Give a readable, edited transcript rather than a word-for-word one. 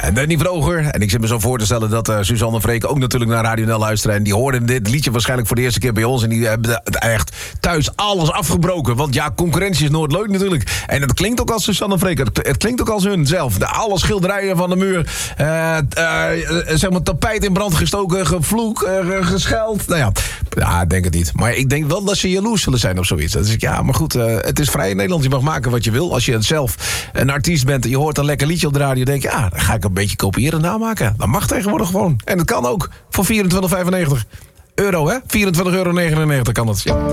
En Danny Vroger. En ik zit me zo voor te stellen dat Suzanne en Freek ook natuurlijk naar Radio NL luisteren. En die hoorden dit liedje waarschijnlijk voor de eerste keer bij ons. En die hebben echt thuis alles afgebroken. Want ja, concurrentie is nooit leuk natuurlijk. En het klinkt ook als Suzanne en Freek. Het klinkt ook als hun zelf. Alle schilderijen van de muur. Zeg maar tapijt in brand gestoken. Gevloek, gescheld. Nou ja, ik denk het niet. Maar ik denk wel dat ze jaloers zullen zijn of zoiets. Dus ja, maar goed, het is vrij in Nederland. Je mag maken wat je wil. Als je zelf een artiest bent en je hoort een lekker liedje op de radio, denk je, ja, dan ga ik een beetje kopiëren en namaken. Dat mag tegenwoordig gewoon. En dat kan ook voor €24,95. Hè? €24,99 kan het. Ja.